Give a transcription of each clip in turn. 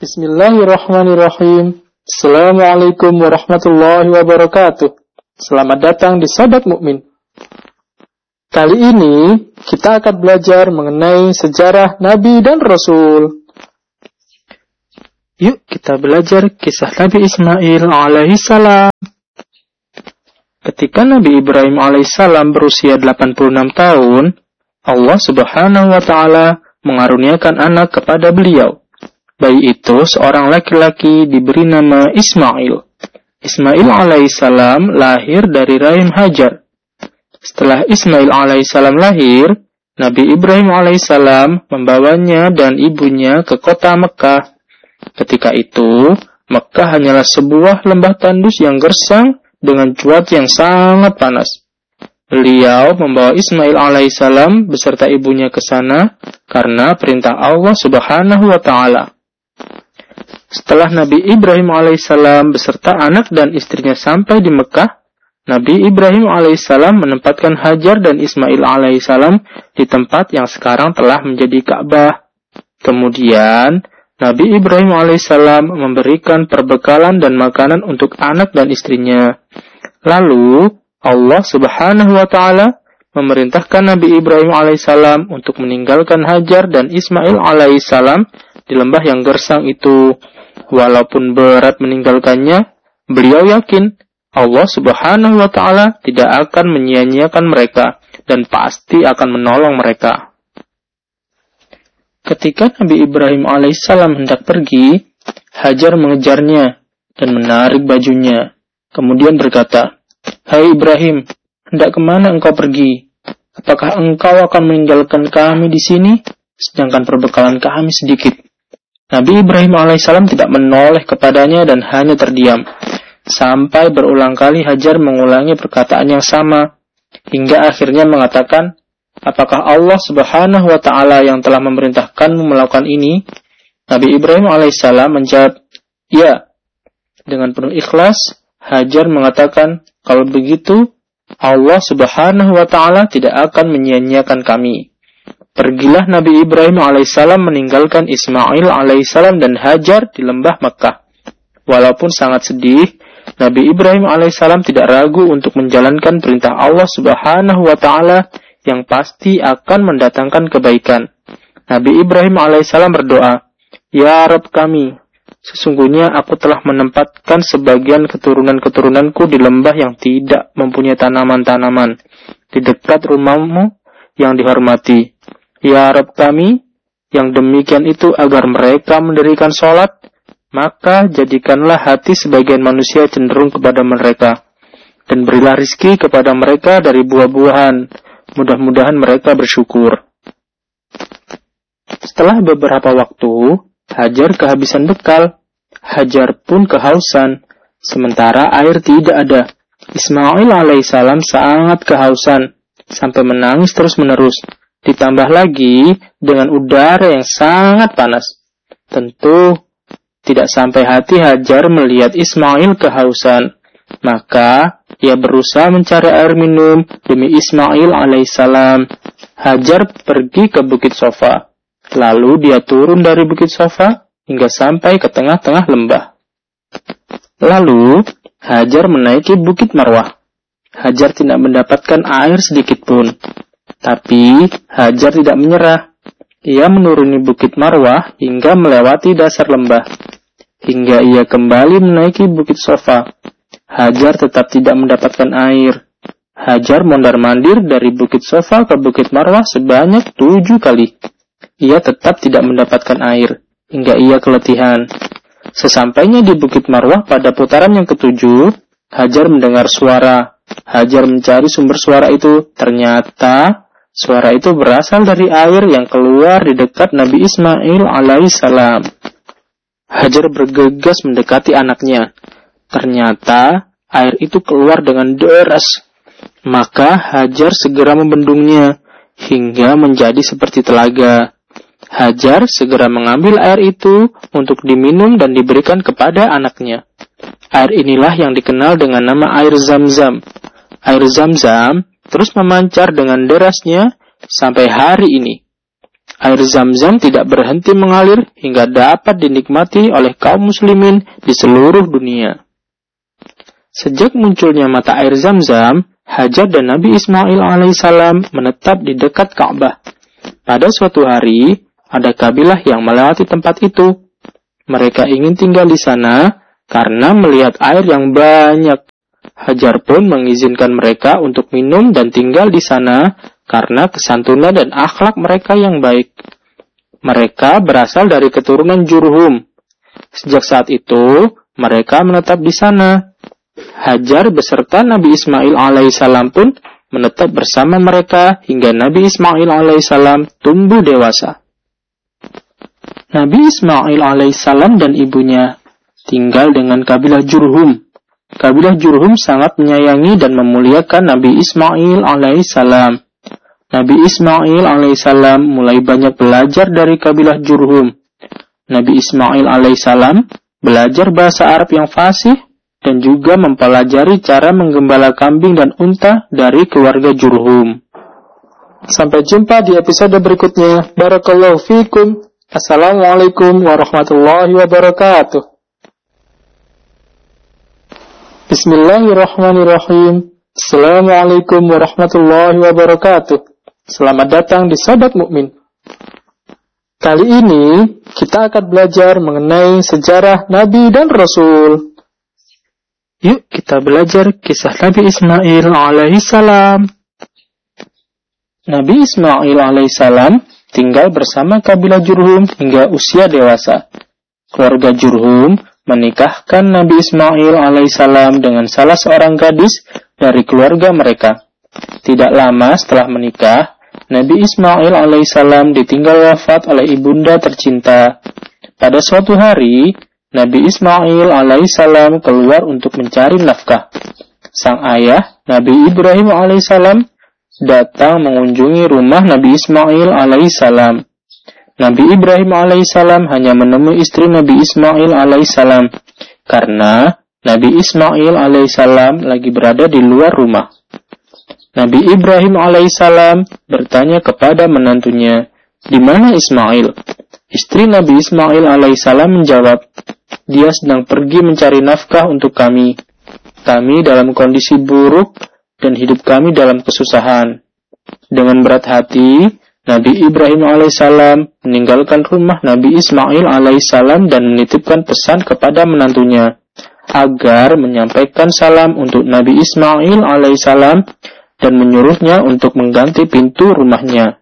Bismillahirrahmanirrahim. Assalamualaikum warahmatullahi wabarakatuh. Selamat datang di Sahabat Mukmin. Kali ini kita akan belajar mengenai sejarah Nabi dan Rasul. Yuk kita belajar kisah Nabi Ismail alaihissalam. Ketika Nabi Ibrahim alaihissalam berusia 86 tahun, Allah subhanahu wa ta'ala mengaruniakan anak kepada beliau. Bayi itu seorang laki-laki diberi nama Ismail. Ismail alaihissalam lahir dari rahim Hajar. Setelah Ismail alaihissalam lahir, Nabi Ibrahim alaihissalam membawanya dan ibunya ke kota Mekah. Ketika itu, Mekah hanyalah sebuah lembah tandus yang gersang dengan cuaca yang sangat panas. Beliau membawa Ismail alaihissalam beserta ibunya ke sana karena perintah Allah subhanahu wa ta'ala. Setelah Nabi Ibrahim alaihissalam beserta anak dan istrinya sampai di Mekah, Nabi Ibrahim alaihissalam menempatkan Hajar dan Ismail alaihissalam di tempat yang sekarang telah menjadi Ka'bah. Kemudian, Nabi Ibrahim alaihissalam memberikan perbekalan dan makanan untuk anak dan istrinya. Lalu, Allah subhanahu wa ta'ala memerintahkan Nabi Ibrahim alaihissalam untuk meninggalkan Hajar dan Ismail alaihissalam di lembah yang gersang itu. Walaupun berat meninggalkannya, beliau yakin Allah subhanahu wa ta'ala tidak akan menyia-nyiakan mereka dan pasti akan menolong mereka. Ketika Nabi Ibrahim alaihissalam hendak pergi, Hajar mengejarnya dan menarik bajunya. Kemudian berkata, "Hai Ibrahim, hendak kemana engkau pergi? Apakah engkau akan meninggalkan kami di sini, sedangkan perbekalan kami sedikit?" Nabi Ibrahim alaihissalam tidak menoleh kepadanya dan hanya terdiam. Sampai berulang kali Hajar mengulangi perkataan yang sama, hingga akhirnya mengatakan, "Apakah Allah subhanahu wa ta'ala yang telah memerintahkanmu melakukan ini?" Nabi Ibrahim alaihissalam menjawab, "Ya." Dengan penuh ikhlas, Hajar mengatakan, "Kalau begitu, Allah subhanahu wa ta'ala tidak akan menyia-nyiakan kami." Pergilah Nabi Ibrahim alaihissalam meninggalkan Ismail alaihissalam dan Hajar di lembah Mekah. Walaupun sangat sedih, Nabi Ibrahim alaihissalam tidak ragu untuk menjalankan perintah Allah subhanahu wa ta'ala yang pasti akan mendatangkan kebaikan. Nabi Ibrahim alaihissalam berdoa, "Ya Rabb kami, sesungguhnya aku telah menempatkan sebagian keturunan-keturunanku di lembah yang tidak mempunyai tanaman-tanaman, di dekat rumahmu yang dihormati. Ya Rabb kami, yang demikian itu agar mereka mendirikan sholat, maka jadikanlah hati sebagian manusia cenderung kepada mereka, dan berilah rizki kepada mereka dari buah-buahan, mudah-mudahan mereka bersyukur." Setelah beberapa waktu, Hajar kehabisan bekal. Hajar pun kehausan, sementara air tidak ada. Ismail alaihissalam sangat kehausan, sampai menangis terus-menerus. Ditambah lagi dengan udara yang sangat panas. Tentu tidak sampai hati Hajar melihat Ismail kehausan. Maka ia berusaha mencari air minum demi Ismail alaihissalam. Hajar pergi ke Bukit Sofa. Lalu dia turun dari Bukit Sofa hingga sampai ke tengah-tengah lembah. Lalu Hajar menaiki Bukit Marwah. Hajar tidak mendapatkan air sedikit pun. Tapi Hajar tidak menyerah. Ia menuruni Bukit Marwah hingga melewati dasar lembah. Hingga ia kembali menaiki Bukit Sofa. Hajar tetap tidak mendapatkan air. Hajar mondar-mandir dari Bukit Sofa ke Bukit Marwah sebanyak 7 kali. Ia tetap tidak mendapatkan air, hingga ia keletihan. Sesampainya di Bukit Marwah pada putaran yang ke-7, Hajar mendengar suara. Hajar mencari sumber suara itu. Ternyata suara itu berasal dari air yang keluar di dekat Nabi Ismail alaihissalam. Hajar bergegas mendekati anaknya. Ternyata air itu keluar dengan deras. Maka Hajar segera membendungnya hingga menjadi seperti telaga. Hajar segera mengambil air itu untuk diminum dan diberikan kepada anaknya. Air inilah yang dikenal dengan nama air Zam-Zam. Air Zam-Zam terus memancar dengan derasnya sampai hari ini. Air Zam-Zam tidak berhenti mengalir hingga dapat dinikmati oleh kaum muslimin di seluruh dunia. Sejak munculnya mata air Zam-Zam, Hajar dan Nabi Ismail alaihissalam menetap di dekat Ka'bah. Pada suatu hari, ada kabilah yang melewati tempat itu. Mereka ingin tinggal di sana karena melihat air yang banyak. Hajar pun mengizinkan mereka untuk minum dan tinggal di sana karena kesantunan dan akhlak mereka yang baik. Mereka berasal dari keturunan Jurhum. Sejak saat itu, mereka menetap di sana. Hajar beserta Nabi Ismail alaihissalam pun menetap bersama mereka hingga Nabi Ismail alaihissalam tumbuh dewasa. Nabi Ismail alaihissalam dan ibunya tinggal dengan kabilah Jurhum. Kabilah Jurhum sangat menyayangi dan memuliakan Nabi Ismail alaihissalam. Nabi Ismail alaihissalam mulai banyak belajar dari kabilah Jurhum. Nabi Ismail alaihissalam belajar bahasa Arab yang fasih dan juga mempelajari cara menggembala kambing dan unta dari keluarga Jurhum. Sampai jumpa di episode berikutnya. Barakallahu fikum. Assalamualaikum warahmatullahi wabarakatuh. Bismillahirrahmanirrahim. Assalamualaikum warahmatullahi wabarakatuh. Selamat datang di Sobat Mukmin. Kali ini kita akan belajar mengenai sejarah Nabi dan Rasul. Yuk kita belajar kisah Nabi Ismail alaihissalam. Nabi Ismail alaihissalam tinggal bersama kabilah Jurhum hingga usia dewasa. Keluarga Jurhum menikahkan Nabi Ismail alaihissalam dengan salah seorang gadis dari keluarga mereka. Tidak lama setelah menikah, Nabi Ismail alaihissalam ditinggal wafat oleh ibunda tercinta. Pada suatu hari, Nabi Ismail alaihissalam keluar untuk mencari nafkah. Sang ayah, Nabi Ibrahim alaihissalam, datang mengunjungi rumah Nabi Ismail alaihissalam. Nabi Ibrahim alaihissalam hanya menemui istri Nabi Ismail alaihissalam karena Nabi Ismail alaihissalam lagi berada di luar rumah. Nabi Ibrahim alaihissalam bertanya kepada menantunya, "Di mana Ismail?" Istri Nabi Ismail alaihissalam menjawab, "Dia sedang pergi mencari nafkah untuk kami. Kami dalam kondisi buruk dan hidup kami dalam kesusahan." Dengan berat hati, Nabi Ibrahim alaihissalam meninggalkan rumah Nabi Ismail alaihissalam dan menitipkan pesan kepada menantunya agar menyampaikan salam untuk Nabi Ismail alaihissalam dan menyuruhnya untuk mengganti pintu rumahnya.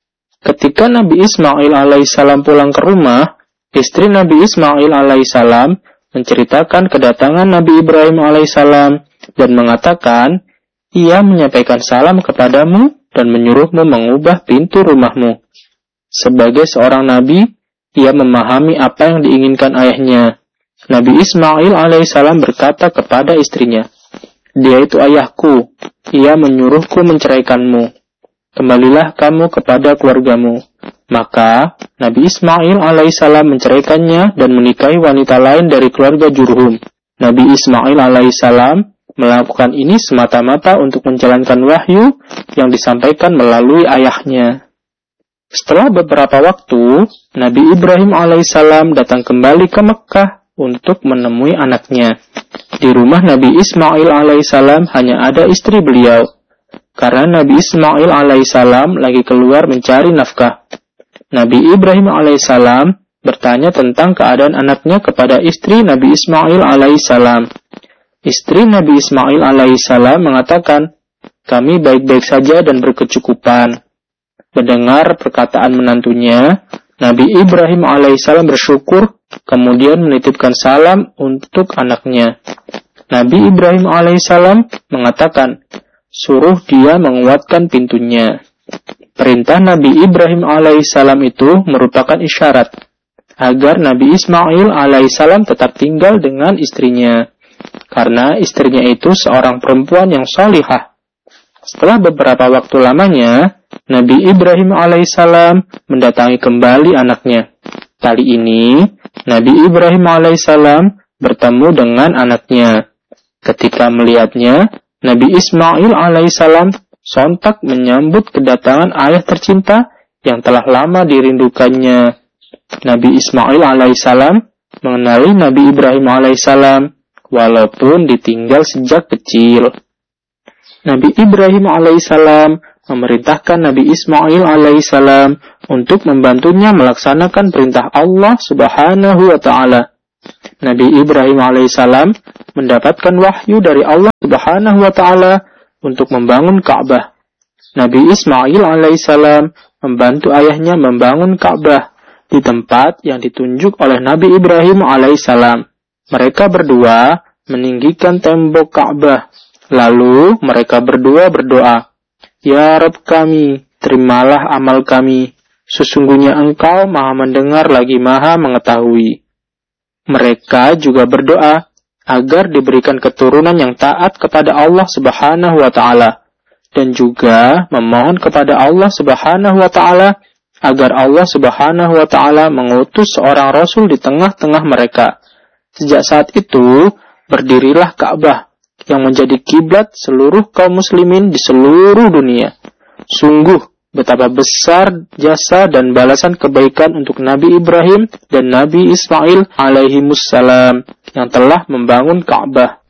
Ketika Nabi Ismail alaihissalam pulang ke rumah, istri Nabi Ismail alaihissalam menceritakan kedatangan Nabi Ibrahim alaihissalam dan mengatakan, "Ia menyampaikan salam kepadamu dan menyuruhmu mengubah pintu rumahmu." Sebagai seorang nabi, ia memahami apa yang diinginkan ayahnya. Nabi Ismail alaihissalam berkata kepada istrinya, "Dia itu ayahku, ia menyuruhku menceraikanmu. Kembalilah kamu kepada keluargamu." Maka Nabi Ismail alaihissalam menceraikannya dan menikahi wanita lain dari keluarga Jurhum. Nabi Ismail alaihissalam melakukan ini semata-mata untuk menjalankan wahyu yang disampaikan melalui ayahnya. Setelah beberapa waktu, Nabi Ibrahim alaihissalam datang kembali ke Mekah untuk menemui anaknya. Di rumah Nabi Ismail alaihissalam hanya ada istri beliau, karena Nabi Ismail alaihissalam lagi keluar mencari nafkah. Nabi Ibrahim alaihissalam bertanya tentang keadaan anaknya kepada istri Nabi Ismail alaihissalam. Istri Nabi Ismail alaihissalam mengatakan, "Kami baik-baik saja dan berkecukupan." Mendengar perkataan menantunya, Nabi Ibrahim alaihissalam bersyukur, kemudian menitipkan salam untuk anaknya. Nabi Ibrahim alaihissalam mengatakan, "Suruh dia menguatkan pintunya." Perintah Nabi Ibrahim alaihissalam itu merupakan isyarat agar Nabi Ismail alaihissalam tetap tinggal dengan istrinya, karena istrinya itu seorang perempuan yang salihah. Setelah beberapa waktu lamanya, Nabi Ibrahim alaihissalam mendatangi kembali anaknya. Kali ini, Nabi Ibrahim alaihissalam bertemu dengan anaknya. Ketika melihatnya, Nabi Ismail alaihissalam sontak menyambut kedatangan ayah tercinta yang telah lama dirindukannya. Nabi Ismail alaihissalam mengenali Nabi Ibrahim alaihissalam walaupun ditinggal sejak kecil. Nabi Ibrahim alaihissalam memerintahkan Nabi Ismail alaihissalam untuk membantunya melaksanakan perintah Allah Subhanahu wa ta'ala. Nabi Ibrahim alaihissalam mendapatkan wahyu dari Allah Subhanahu wa ta'ala untuk membangun Ka'bah. Nabi Ismail alaihissalam membantu ayahnya membangun Ka'bah di tempat yang ditunjuk oleh Nabi Ibrahim alaihissalam. Mereka berdua meninggikan tembok Ka'bah. Lalu mereka berdua berdoa, "Ya Rabb kami, terimalah amal kami. Sesungguhnya Engkau Maha mendengar lagi Maha mengetahui." Mereka juga berdoa agar diberikan keturunan yang taat kepada Allah Subhanahu wa ta'ala, dan juga memohon kepada Allah Subhanahu wa ta'ala agar Allah Subhanahu wa ta'ala mengutus seorang rasul di tengah-tengah mereka. Sejak saat itu berdirilah Ka'bah yang menjadi kiblat seluruh kaum muslimin di seluruh dunia. Sungguh betapa besar jasa dan balasan kebaikan untuk Nabi Ibrahim dan Nabi Ismail alaihimussalam yang telah membangun Ka'bah.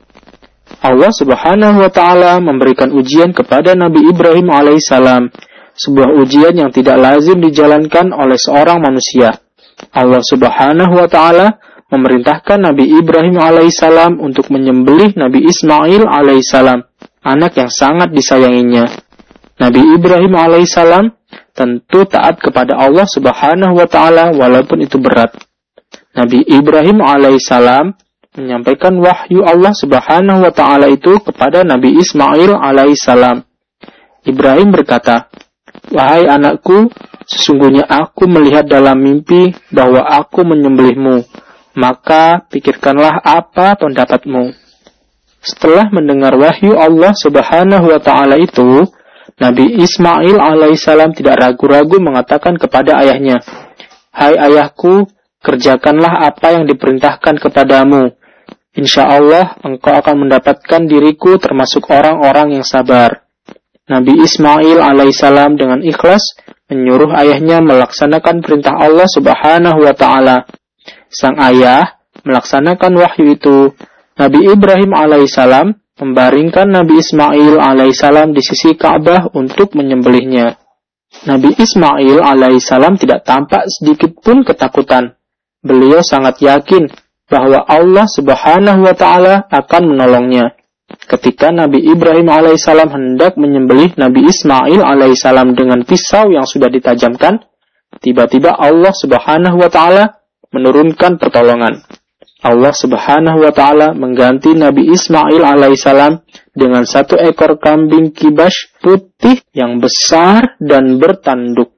Allah Subhanahu wa ta'ala memberikan ujian kepada Nabi Ibrahim alaihissalam, sebuah ujian yang tidak lazim dijalankan oleh seorang manusia. Allah Subhanahu wa ta'ala memerintahkan Nabi Ibrahim alaihissalam untuk menyembelih Nabi Ismail alaihissalam, anak yang sangat disayanginya. Nabi Ibrahim alaihissalam tentu taat kepada Allah Subhanahu wa ta'ala walaupun itu berat. Nabi Ibrahim alaihissalam menyampaikan wahyu Allah Subhanahu wa ta'ala itu kepada Nabi Ismail alaihissalam. Ibrahim berkata, "Wahai anakku, sesungguhnya aku melihat dalam mimpi bahwa aku menyembelihmu. Maka pikirkanlah apa pendapatmu." Setelah mendengar wahyu Allah Subhanahu wa ta'ala itu, Nabi Ismail alaihissalam tidak ragu-ragu mengatakan kepada ayahnya, "Hai ayahku, kerjakanlah apa yang diperintahkan kepadamu. Insya Allah engkau akan mendapatkan diriku termasuk orang-orang yang sabar." Nabi Ismail alaihissalam dengan ikhlas menyuruh ayahnya melaksanakan perintah Allah Subhanahu wa ta'ala. Sang ayah melaksanakan wahyu itu. Nabi Ibrahim alaihissalam membaringkan Nabi Ismail alaihissalam di sisi Ka'bah untuk menyembelihnya. Nabi Ismail alaihissalam tidak tampak sedikit pun ketakutan. Beliau sangat yakin bahwa Allah Subhanahu wa ta'ala akan menolongnya. Ketika Nabi Ibrahim alaihissalam hendak menyembelih Nabi Ismail alaihissalam dengan pisau yang sudah ditajamkan, tiba-tiba Allah Subhanahu wa ta'ala menurunkan pertolongan. Allah Subhanahu wa ta'ala mengganti Nabi Ismail alaihissalam dengan satu ekor kambing kibas putih yang besar dan bertanduk.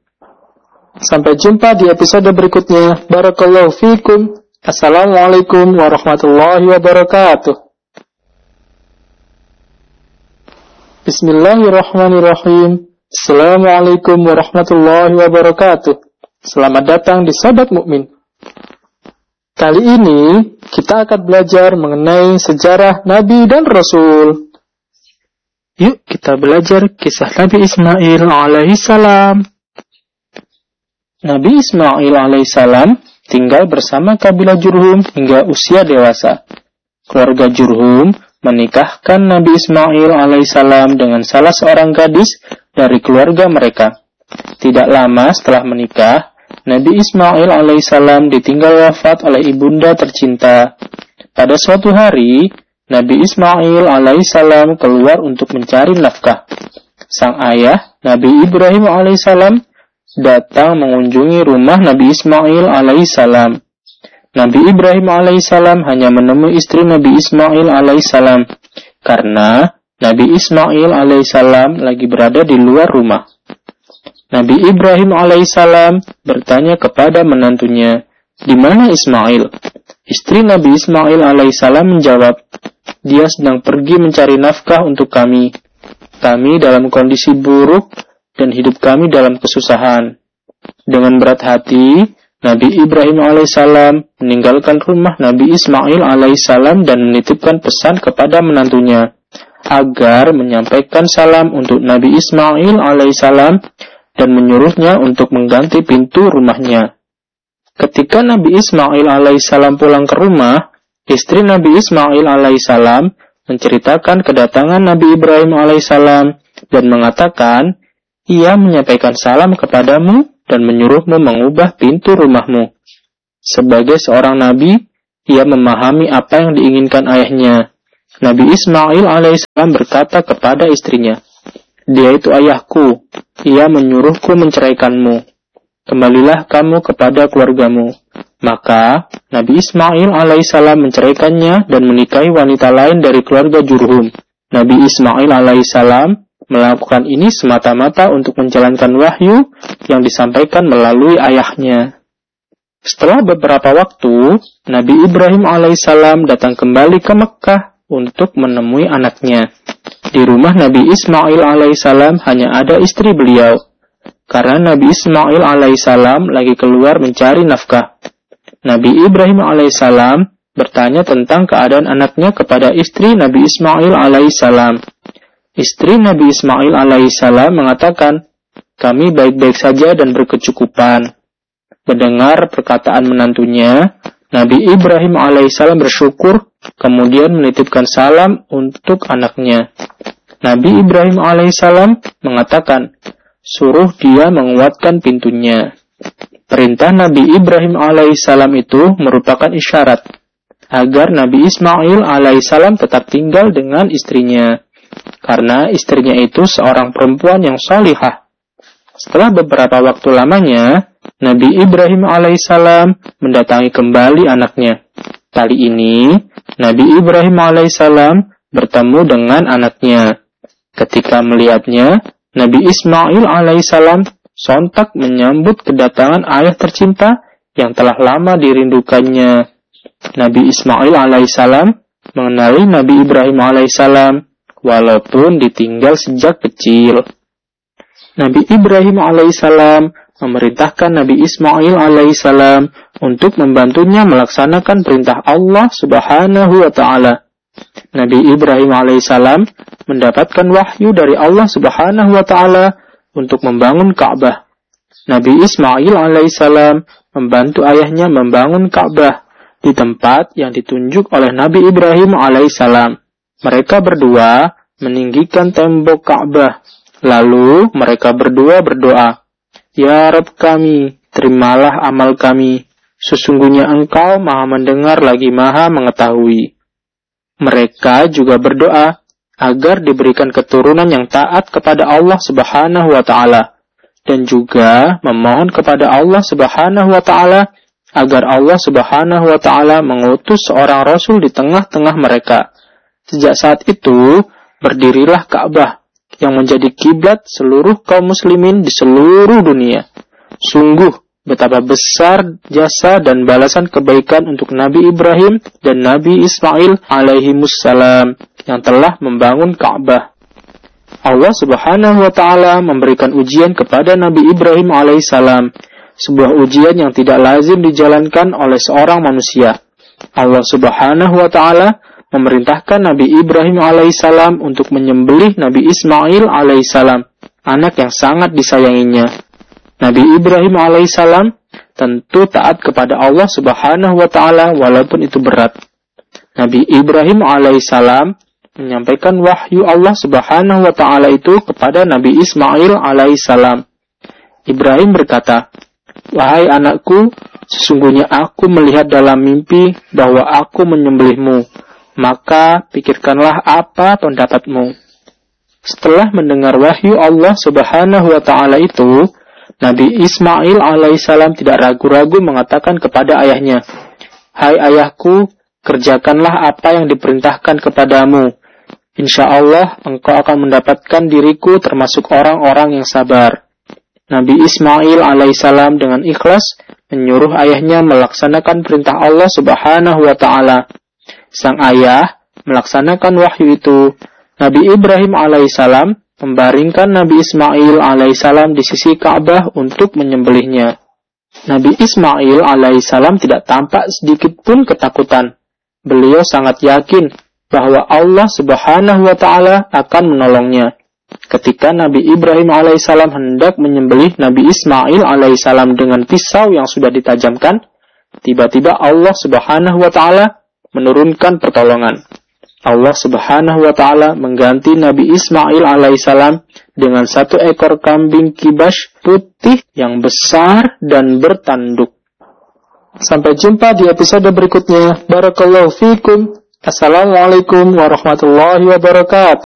Sampai jumpa di episode berikutnya. Barakallahu fikum. Assalamualaikum warahmatullahi wabarakatuh. Bismillahirrahmanirrahim. Assalamualaikum warahmatullahi wabarakatuh. Selamat datang di Sahabat Mukmin. Kali ini kita akan belajar mengenai sejarah Nabi dan Rasul. Yuk kita belajar kisah Nabi Ismail alaihissalam. Nabi Ismail alaihissalam tinggal bersama kabilah Jurhum hingga usia dewasa. Keluarga Jurhum menikahkan Nabi Ismail alaihissalam dengan salah seorang gadis dari keluarga mereka. Tidak lama setelah menikah, Nabi Ismail alaihissalam ditinggal wafat oleh ibunda tercinta. Pada suatu hari, Nabi Ismail alaihissalam keluar untuk mencari nafkah. Sang ayah, Nabi Ibrahim alaihissalam, datang mengunjungi rumah Nabi Ismail alaihissalam. Nabi Ibrahim alaihissalam hanya menemui istri Nabi Ismail alaihissalam karena Nabi Ismail alaihissalam lagi berada di luar rumah. Nabi Ibrahim alaihissalam bertanya kepada menantunya, "Di mana Ismail?" Istri Nabi Ismail alaihissalam menjawab, "Dia sedang pergi mencari nafkah untuk kami. Kami dalam kondisi buruk dan hidup kami dalam kesusahan." Dengan berat hati, Nabi Ibrahim alaihissalam meninggalkan rumah Nabi Ismail alaihissalam dan menitipkan pesan kepada menantunya agar menyampaikan salam untuk Nabi Ismail alaihissalam dan menyuruhnya untuk mengganti pintu rumahnya. Ketika Nabi Ismail alaihissalam pulang ke rumah, istri Nabi Ismail alaihissalam menceritakan kedatangan Nabi Ibrahim alaihissalam dan mengatakan, ia menyampaikan salam kepadamu dan menyuruhmu mengubah pintu rumahmu. Sebagai seorang nabi, ia memahami apa yang diinginkan ayahnya. Nabi Ismail alaihissalam berkata kepada istrinya, dia itu ayahku, ia menyuruhku menceraikanmu. Kembalilah kamu kepada keluargamu. Maka Nabi Ismail alaihissalam menceraikannya dan menikahi wanita lain dari keluarga Jurhum. Nabi Ismail alaihissalam melakukan ini semata-mata untuk menjalankan wahyu yang disampaikan melalui ayahnya. Setelah beberapa waktu, Nabi Ibrahim alaihissalam datang kembali ke Mekah untuk menemui anaknya. Di rumah Nabi Ismail alaihissalam hanya ada istri beliau, karena Nabi Ismail alaihissalam lagi keluar mencari nafkah. Nabi Ibrahim alaihissalam bertanya tentang keadaan anaknya kepada istri Nabi Ismail alaihissalam. Istri Nabi Ismail alaihissalam mengatakan, kami baik-baik saja dan berkecukupan. Mendengar perkataan menantunya, Nabi Ibrahim alaihissalam bersyukur, kemudian menitipkan salam untuk anaknya. Nabi Ibrahim alaihissalam mengatakan, suruh dia menguatkan pintunya. Perintah Nabi Ibrahim alaihissalam itu merupakan isyarat agar Nabi Ismail alaihissalam tetap tinggal dengan istrinya, karena istrinya itu seorang perempuan yang salihah. Setelah beberapa waktu lamanya, Nabi Ibrahim alaihissalam mendatangi kembali anaknya. Kali ini, Nabi Ibrahim alaihissalam bertemu dengan anaknya. Ketika melihatnya, Nabi Ismail alaihissalam sontak menyambut kedatangan ayah tercinta yang telah lama dirindukannya. Nabi Ismail alaihissalam mengenali Nabi Ibrahim alaihissalam walaupun ditinggal sejak kecil. Nabi Ibrahim alaihissalam memerintahkan Nabi Ismail alaihissalam untuk membantunya melaksanakan perintah Allah Subhanahu wa ta'ala. Nabi Ibrahim alaihissalam mendapatkan wahyu dari Allah Subhanahu wa ta'ala untuk membangun Ka'bah. Nabi Ismail alaihissalam membantu ayahnya membangun Ka'bah di tempat yang ditunjuk oleh Nabi Ibrahim alaihissalam. Mereka berdua meninggikan tembok Ka'bah. Lalu mereka berdua berdoa, ya Rabb kami, terimalah amal kami. Sesungguhnya Engkau Maha mendengar lagi Maha mengetahui. Mereka juga berdoa agar diberikan keturunan yang taat kepada Allah Subhanahu wa ta'ala, dan juga memohon kepada Allah Subhanahu wa ta'ala agar Allah Subhanahu wa ta'ala mengutus seorang rasul di tengah-tengah mereka. Sejak saat itu, berdirilah Ka'bah yang menjadi kiblat seluruh kaum muslimin di seluruh dunia. Sungguh betapa besar jasa dan balasan kebaikan untuk Nabi Ibrahim dan Nabi Ismail alaihimussalam yang telah membangun Ka'bah. Allah Subhanahu wa ta'ala memberikan ujian kepada Nabi Ibrahim alaihissalam, sebuah ujian yang tidak lazim dijalankan oleh seorang manusia. Allah Subhanahu wa ta'ala memerintahkan Nabi Ibrahim alaihissalam untuk menyembelih Nabi Ismail alaihissalam, anak yang sangat disayanginya. Nabi Ibrahim alaihissalam tentu taat kepada Allah Subhanahu wa ta'ala walaupun itu berat. Nabi Ibrahim alaihissalam menyampaikan wahyu Allah Subhanahu wa ta'ala itu kepada Nabi Ismail alaihissalam. Ibrahim berkata, wahai anakku, sesungguhnya aku melihat dalam mimpi bahwa aku menyembelihmu, maka pikirkanlah apa pendapatmu. Setelah mendengar wahyu Allah Subhanahu wa ta'ala itu, Nabi Ismail alaihissalam tidak ragu-ragu mengatakan kepada ayahnya, hai ayahku, kerjakanlah apa yang diperintahkan kepadamu. Insya Allah engkau akan mendapatkan diriku termasuk orang-orang yang sabar. Nabi Ismail alaihissalam dengan ikhlas menyuruh ayahnya melaksanakan perintah Allah Subhanahu wa ta'ala. Sang ayah melaksanakan wahyu itu. Nabi Ibrahim alaihissalam membaringkan Nabi Ismail alaihissalam di sisi Ka'bah untuk menyembelihnya. Nabi Ismail alaihissalam tidak tampak sedikit pun ketakutan. Beliau sangat yakin bahwa Allah Subhanahu wa ta'ala akan menolongnya. Ketika Nabi Ibrahim alaihissalam hendak menyembelih Nabi Ismail alaihissalam dengan pisau yang sudah ditajamkan, tiba-tiba Allah Subhanahu wa Ta'ala menurunkan pertolongan. Allah Subhanahu wa Ta'ala mengganti Nabi Ismail alaihissalam dengan satu ekor kambing kibas putih yang besar dan bertanduk. Sampai jumpa di episode berikutnya. Barakallahu fikum. Assalamualaikum warahmatullahi wabarakatuh.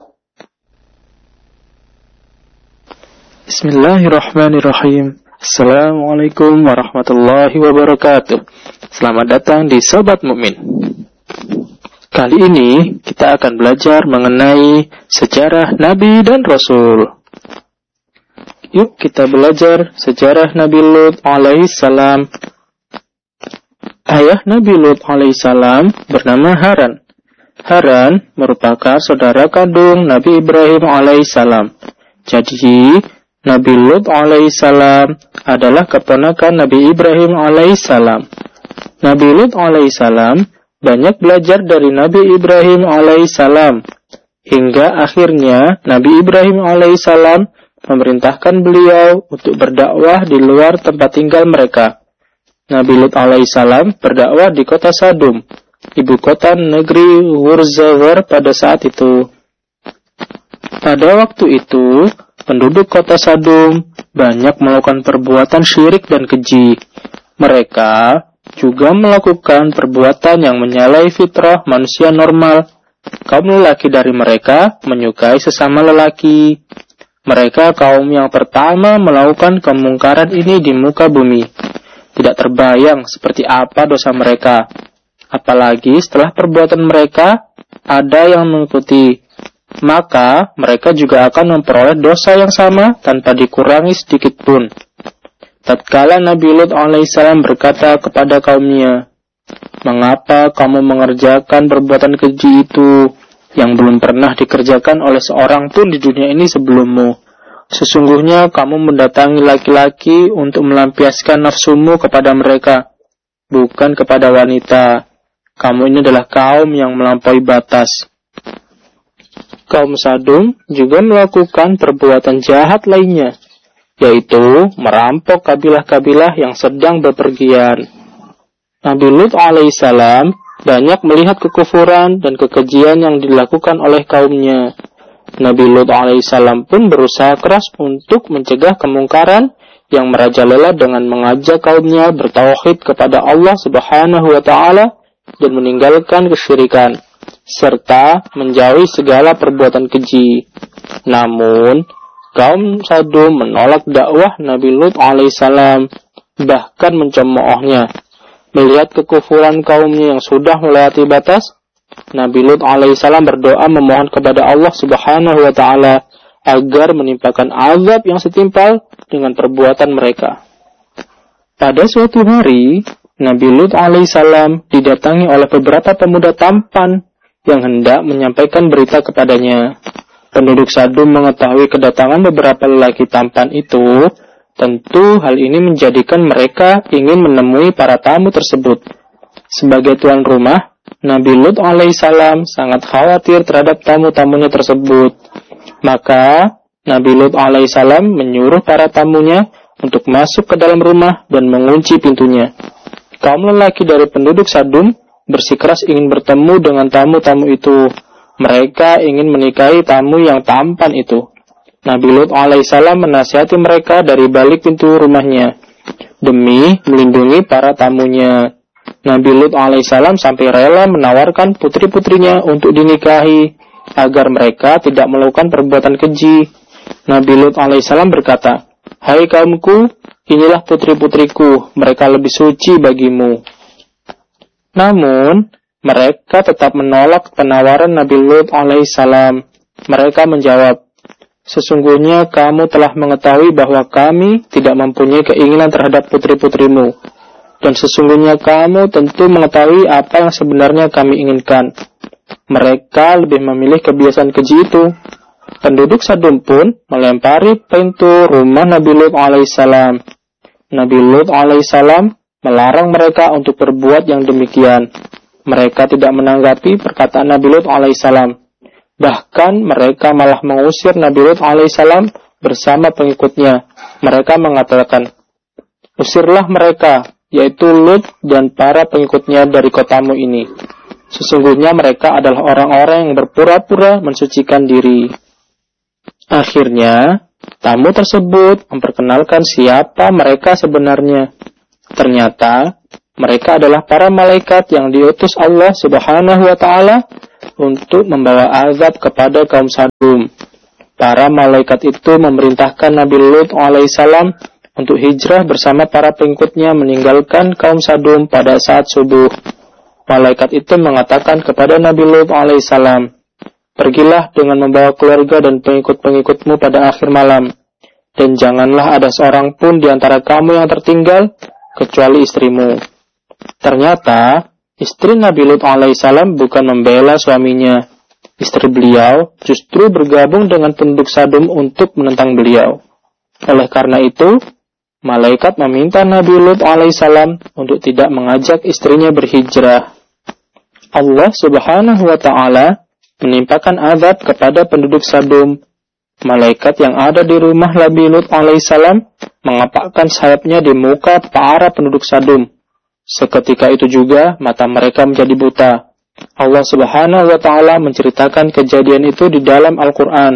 Bismillahirrahmanirrahim. Assalamualaikum warahmatullahi wabarakatuh. Selamat datang di Sobat Mukmin. Kali ini kita akan belajar mengenai sejarah Nabi dan Rasul. Yuk kita belajar sejarah Nabi Lut alaihissalam. Ayah Nabi Lut alaihissalam bernama Haran. Haran merupakan saudara kandung Nabi Ibrahim alaihissalam. Jadi Nabi Lut alaihissalam adalah keponakan Nabi Ibrahim alaihissalam. Nabi Lut alaihissalam banyak belajar dari Nabi Ibrahim alaihissalam, hingga akhirnya Nabi Ibrahim alaihissalam memerintahkan beliau untuk berdakwah di luar tempat tinggal mereka. Nabi Lut alaihissalam berdakwah di kota Sadum, ibu kota negeri Wurzawar pada saat itu. Pada waktu itu, penduduk kota Sadum banyak melakukan perbuatan syirik dan keji. Mereka juga melakukan perbuatan yang menyalahi fitrah manusia normal. Kaum lelaki dari mereka menyukai sesama lelaki. Mereka kaum yang pertama melakukan kemungkaran ini di muka bumi. Tidak terbayang seperti apa dosa mereka. Apalagi setelah perbuatan mereka ada yang mengikuti, maka mereka juga akan memperoleh dosa yang sama tanpa dikurangi sedikit pun. Tatkala Nabi Lut alaihissalam berkata kepada kaumnya, "Mengapa kamu mengerjakan perbuatan keji itu yang belum pernah dikerjakan oleh seorang pun di dunia ini sebelummu? Sesungguhnya kamu mendatangi laki-laki untuk melampiaskan nafsumu kepada mereka, bukan kepada wanita. Kamu ini adalah kaum yang melampaui batas." Kaum Sadum juga melakukan perbuatan jahat lainnya, yaitu merampok kabilah-kabilah yang sedang bepergian. Nabi Lut alaihissalam banyak melihat kekufuran dan kekejian yang dilakukan oleh kaumnya. Nabi Lut alaihissalam pun berusaha keras untuk mencegah kemungkaran yang merajalela dengan mengajak kaumnya bertauhid kepada Allah Subhanahu wa Ta'ala dan meninggalkan kesyirikan, serta menjauhi segala perbuatan keji. Namun, kaum Sadum menolak dakwah Nabi Lut alaihissalam, bahkan mencemoohnya. Melihat kekufuran kaumnya yang sudah melewati batas, Nabi Lut alaihissalam berdoa memohon kepada Allah Subhanahu wa Ta'ala agar menimpakan azab yang setimpal dengan perbuatan mereka. Pada suatu hari, Nabi Lut alaihissalam didatangi oleh beberapa pemuda tampan yang hendak menyampaikan berita kepadanya. Penduduk Sadum mengetahui kedatangan beberapa lelaki tampan itu. Tentu hal ini menjadikan mereka ingin menemui para tamu tersebut. Sebagai tuan rumah, Nabi Lut alaihissalam sangat khawatir terhadap tamu-tamunya tersebut. Maka Nabi Lut alaihissalam menyuruh para tamunya untuk masuk ke dalam rumah dan mengunci pintunya. Kaum lelaki dari penduduk Sadum bersikeras ingin bertemu dengan tamu-tamu itu. Mereka ingin menikahi tamu yang tampan itu. Nabi Lut alaihissalam menasihati mereka dari balik pintu rumahnya demi melindungi para tamunya. Nabi Lut alaihissalam sampai rela menawarkan putri-putrinya untuk dinikahi agar mereka tidak melakukan perbuatan keji. Nabi Lut alaihissalam berkata, "Hai kaumku, inilah putri-putriku, mereka lebih suci bagimu." Namun, mereka tetap menolak penawaran Nabi Lut alaihissalam. Mereka menjawab, "Sesungguhnya kamu telah mengetahui bahwa kami tidak mempunyai keinginan terhadap putri-putrimu. Dan sesungguhnya kamu tentu mengetahui apa yang sebenarnya kami inginkan." Mereka lebih memilih kebiasaan keji itu. Penduduk Sadum pun melempari pintu rumah Nabi Lut alaihissalam. Nabi Lut alaihissalam melarang mereka untuk berbuat yang demikian. Mereka tidak menanggapi perkataan Nabi Lut alaihissalam. Bahkan mereka malah mengusir Nabi Lut alaihissalam bersama pengikutnya. Mereka mengatakan, "Usirlah mereka, yaitu Lut dan para pengikutnya dari kotamu ini. Sesungguhnya mereka adalah orang-orang yang berpura-pura mensucikan diri." Akhirnya, tamu tersebut memperkenalkan siapa mereka sebenarnya. Ternyata, mereka adalah para malaikat yang diutus Allah Subhanahu wa Ta'ala untuk membawa azab kepada kaum Sadum. Para malaikat itu memerintahkan Nabi Lut alaihissalam untuk hijrah bersama para pengikutnya meninggalkan kaum Sadum pada saat subuh. Malaikat itu mengatakan kepada Nabi Lut alaihissalam, "Pergilah dengan membawa keluarga dan pengikut-pengikutmu pada akhir malam, dan janganlah ada seorang pun di antara kamu yang tertinggal, kecuali istrimu." Ternyata, istri Nabi Lut alaihissalam bukan membela suaminya. Istri beliau justru bergabung dengan penduduk Sadum untuk menentang beliau. Oleh karena itu, malaikat meminta Nabi Lut alaihissalam untuk tidak mengajak istrinya berhijrah. Allah Subhanahu wa Ta'ala menimpakan azab kepada penduduk Sadum. Malaikat yang ada di rumah Nabi Lut alaihissalam mengepakkan sayapnya di muka para penduduk Sadum. Seketika itu juga mata mereka menjadi buta. Allah Subhanahu wa Ta'ala menceritakan kejadian itu di dalam Al-Quran.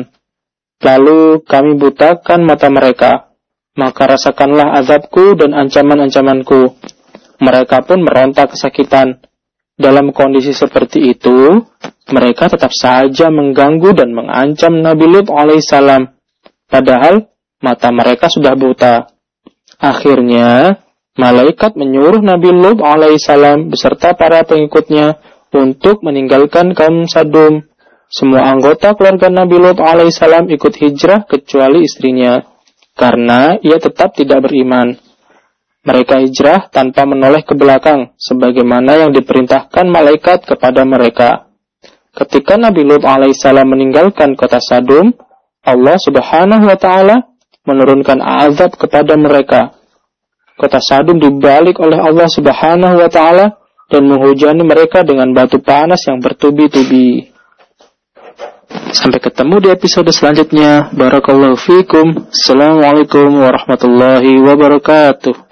"Lalu kami butakan mata mereka, maka rasakanlah azabku dan ancaman-ancamanku." Mereka pun meronta kesakitan. Dalam kondisi seperti itu, mereka tetap saja mengganggu dan mengancam Nabi Lut alaihissalam. Padahal mata mereka sudah buta. Akhirnya, malaikat menyuruh Nabi Lut alaihissalam beserta para pengikutnya untuk meninggalkan kaum Sadum. Semua anggota keluarga Nabi Lut alaihissalam ikut hijrah kecuali istrinya, karena ia tetap tidak beriman. Mereka hijrah tanpa menoleh ke belakang, sebagaimana yang diperintahkan malaikat kepada mereka. Ketika Nabi Lut alaihissalam meninggalkan kota Sadum, Allah Subhanahu wa Ta'ala menurunkan azab kepada mereka. Kota Sadum dibalik oleh Allah Subhanahu wa Ta'ala dan menghujani mereka dengan batu panas yang bertubi-tubi. Sampai ketemu di episode selanjutnya. Barakallahu fikum. Assalamualaikum warahmatullahi wabarakatuh.